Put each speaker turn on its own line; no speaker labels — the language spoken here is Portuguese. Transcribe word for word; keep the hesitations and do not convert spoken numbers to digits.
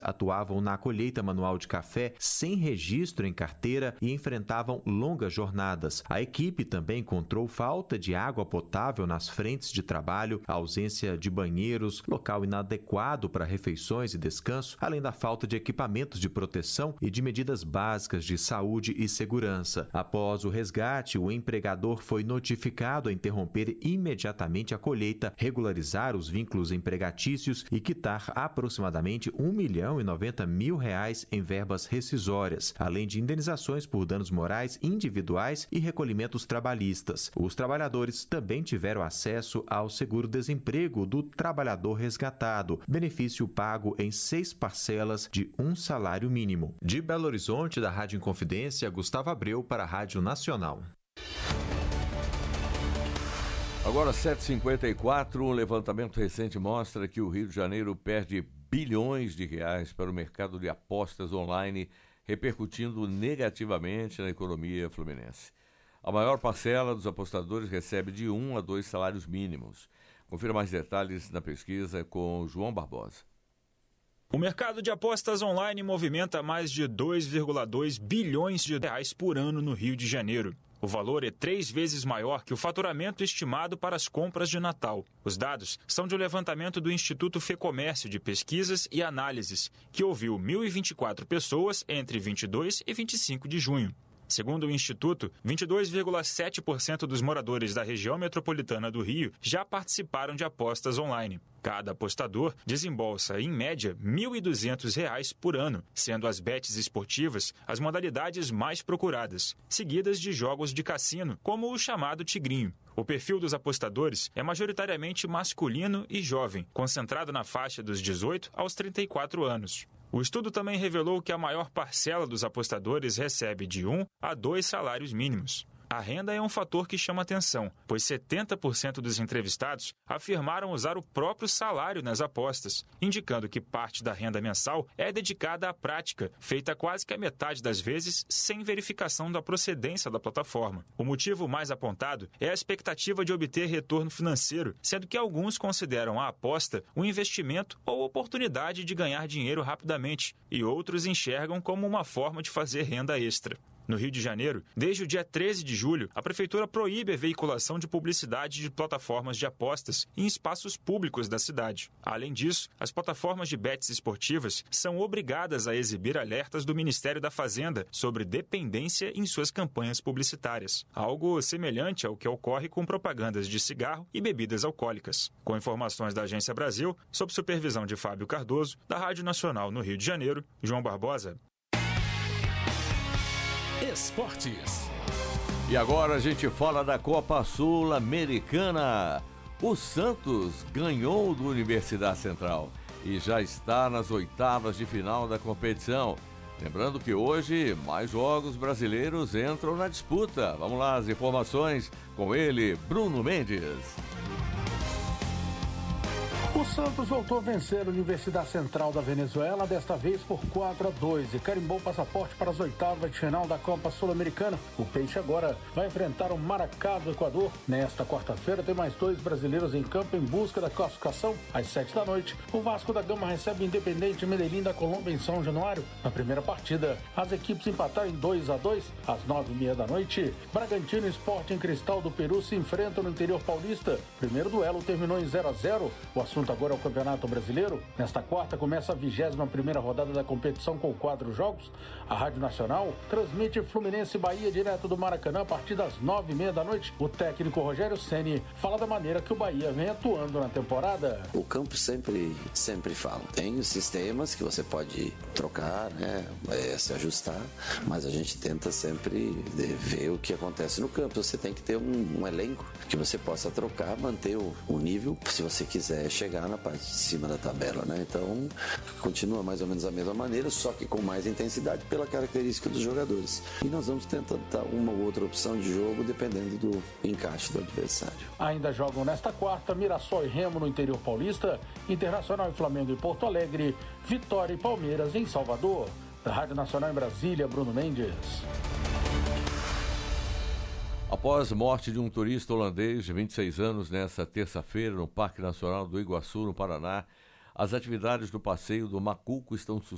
atuavam na colheita manual de café sem registro em carteira e enfrentavam longas jornadas. A equipe também encontrou falta de água potável nas frentes de trabalho, a ausência de banheiros, local inadequado para refeições e descanso, além da falta de equipamentos de proteção e de medidas básicas de saúde e segurança. Após o resgate, o empregador foi notificado a interromper imediatamente a colheita, regularizar os vínculos empregatícios e quitar aproximadamente um milhão e noventa mil reais em verbas rescisórias, além de indenizações por danos morais individuais e recolhimentos trabalhistas. Os trabalhadores também tiveram acesso ao seguro-desemprego do trabalhador resgatado, benefício pago em seis parcelas de um salário mínimo. De Belo Horizonte, da Rádio Inconfidência, Gustavo Abreu para a Rádio Nacional.
Agora, sete e cinquenta e quatro, um levantamento recente mostra que o Rio de Janeiro perde bilhões de reais para o mercado de apostas online, repercutindo negativamente na economia fluminense. A maior parcela dos apostadores recebe de um a dois salários mínimos. Confira mais detalhes na pesquisa com João Barbosa.
O mercado de apostas online movimenta mais de dois vírgula dois bilhões de reais por ano no Rio de Janeiro. O valor é três vezes maior que o faturamento estimado para as compras de Natal. Os dados são de um levantamento do Instituto Fecomércio de Pesquisas e Análises, que ouviu mil e vinte e quatro pessoas entre vinte e dois e vinte e cinco de junho. Segundo o Instituto, vinte e dois vírgula sete por cento dos moradores da região metropolitana do Rio já participaram de apostas online. Cada apostador desembolsa, em média, mil e duzentos reais por ano, sendo as bets esportivas as modalidades mais procuradas, seguidas de jogos de cassino, como o chamado Tigrinho. O perfil dos apostadores é majoritariamente masculino e jovem, concentrado na faixa dos dezoito aos trinta e quatro anos. O estudo também revelou que a maior parcela dos apostadores recebe de um a dois salários mínimos. A renda é um fator que chama atenção, pois setenta por cento dos entrevistados afirmaram usar o próprio salário nas apostas, indicando que parte da renda mensal é dedicada à prática, feita quase que a metade das vezes sem verificação da procedência da plataforma. O motivo mais apontado é a expectativa de obter retorno financeiro, sendo que alguns consideram a aposta um investimento ou oportunidade de ganhar dinheiro rapidamente, e outros enxergam como uma forma de fazer renda extra. No Rio de Janeiro, desde o dia treze de julho, a Prefeitura proíbe a veiculação de publicidade de plataformas de apostas em espaços públicos da cidade. Além disso, as plataformas de bets esportivas são obrigadas a exibir alertas do Ministério da Fazenda sobre dependência em suas campanhas publicitárias, algo semelhante ao que ocorre com propagandas de cigarro e bebidas alcoólicas. Com informações da Agência Brasil, sob supervisão de Fábio Cardoso, da Rádio Nacional no Rio de Janeiro, João Barbosa.
Esportes.
E agora a gente fala da Copa Sul-Americana. O Santos ganhou do Universidade Central e já está nas oitavas de final da competição. Lembrando que hoje mais jogos brasileiros entram na disputa. Vamos lá, as informações com ele, Bruno Mendes.
O Santos voltou a vencer a Universidade Central da Venezuela, desta vez por quatro a dois, e carimbou o passaporte para as oitavas de final da Copa Sul-Americana. O Peixe agora vai enfrentar o Maracá do Equador. Nesta quarta-feira tem mais dois brasileiros em campo em busca da classificação. Às sete da noite, o Vasco da Gama recebe o Independente Medellín da Colômbia em São Januário. Na primeira partida, as equipes empataram em dois a dois. Às nove e meia da noite, Bragantino e Sporting Cristal do Peru se enfrentam no interior paulista. O primeiro duelo terminou em zero a zero. O assunto agora é o Campeonato Brasileiro. Nesta quarta começa a vigésima primeira rodada da competição com quatro jogos. A Rádio Nacional transmite Fluminense e Bahia direto do Maracanã a partir das nove e meia da noite. O técnico Rogério Ceni fala da maneira que o Bahia vem atuando na temporada.
O campo sempre, sempre fala. Tem os sistemas que você pode trocar, né, é, se ajustar, mas a gente tenta sempre ver o que acontece no campo. Você tem que ter um, um elenco que você possa trocar, manter o, o nível, se você quiser chegar na parte de cima da tabela, né? Então, continua mais ou menos da mesma maneira, só que com mais intensidade pela característica dos jogadores. E nós vamos tentar dar uma ou outra opção de jogo dependendo do encaixe do adversário.
Ainda jogam nesta quarta Mirassol e Remo no interior paulista, Internacional e Flamengo em Porto Alegre, Vitória e Palmeiras em Salvador. Da Rádio Nacional em Brasília, Bruno Mendes.
Após morte de um turista holandês de vinte e seis anos nesta terça-feira no Parque Nacional do Iguaçu, no Paraná, as atividades do passeio do Macuco estão